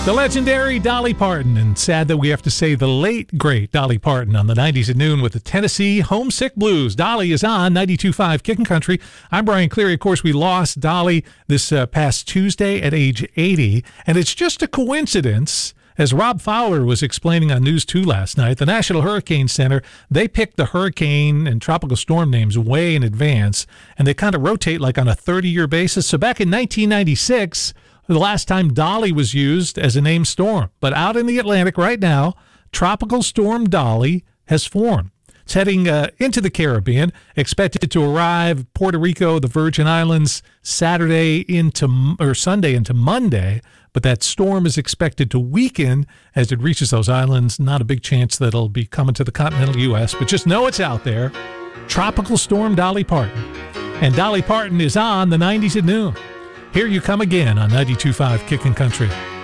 The legendary Dolly Parton, and sad that we have to say the late, great Dolly Parton on the 90s at noon with the Tennessee Homesick Blues. Dolly is on 92.5 Kickin' Country. I'm Brian Cleary. Of course, we lost Dolly this past Tuesday at age 80, and it's just a coincidence. As Rob Fowler was explaining on News 2 last night, the National Hurricane Center, they picked the hurricane and tropical storm names way in advance, and they kind of rotate like on a 30-year basis. So back in 1996, the last time Dolly was used as a named storm. But out in the Atlantic right now, Tropical Storm Dolly has formed. It's heading into the Caribbean, expected to arrive Puerto Rico, the Virgin Islands, Sunday into Monday. But that storm is expected to weaken as it reaches those islands. Not a big chance that it'll be coming to the continental U.S., but just know it's out there. Tropical Storm Dolly Parton. And Dolly Parton is on the 90s at noon. Here you come again on 92.5 Kickin' Country.